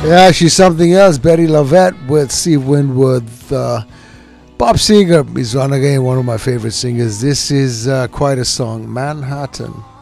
Yeah, she's something else. Betty Lavette with Steve Winwood. Bob Seger is one again one of my favorite singers. This is quite a song, Manhattan.